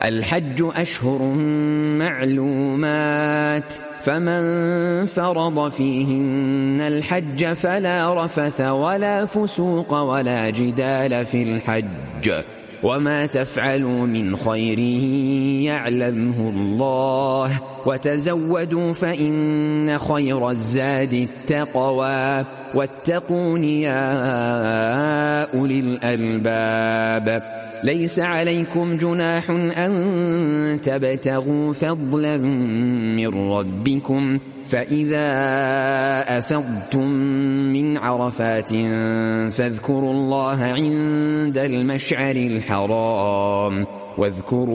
الحج أشهر معلومات، فمن فرض فيهن الحج فلا رفث ولا فسوق ولا جدال في الحج، وما تفعلوا من خير يعلمه الله، وتزودوا فإن خير الزاد التقوى، واتقون يا أولي الألباب. ليس عليكم جناح أن تبتغوا فضلا من ربكم، فإذا أفضتم من عرفات فاذكروا الله عند المشعر الحرام، واذكروا